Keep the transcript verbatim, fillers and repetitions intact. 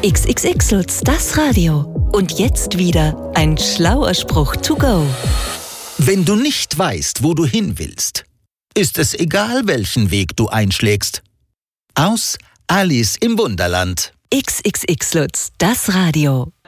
X X X Lutz, das Radio. Und jetzt wieder ein schlauer Spruch to go. Wenn du nicht weißt, wo du hin willst, ist es egal, welchen Weg du einschlägst. Aus Alice im Wunderland. X X X Lutz, das Radio.